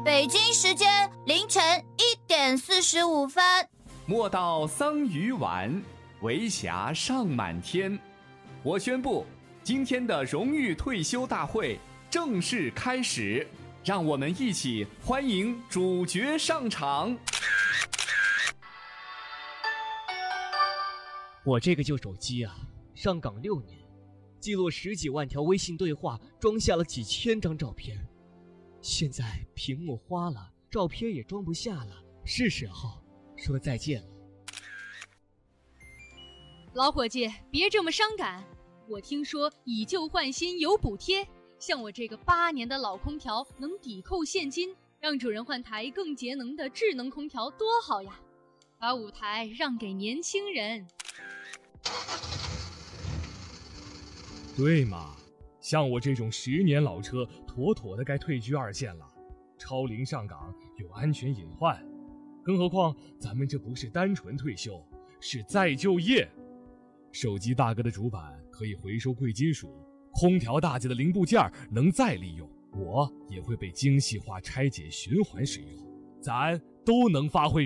北京时间凌晨1点45分。 莫道桑榆晚，为霞尚满天。我宣布，今天的荣誉退休大会正式开始，让我们一起欢迎主角上场。 我这个旧手机啊，上岗6年，记录10几万条微信对话，装下了几千张照片。现在屏幕花了，照片也装不下了，是时候说再见了。 老伙计，别这么伤感。我听说以旧换新有补贴，像我这个8年的老空调能抵扣现金，让主人换台更节能的智能空调多好呀！把舞台让给年轻人。 对嘛，像我这种10年老车，妥妥的该退居2线了。超龄上岗有安全隐患，更何况咱们这不是单纯退休，是再就业。手机大哥的主板可以回收贵金属，空调大姐的零部件能再利用，我也会被精细化拆解循环使用，咱都能发挥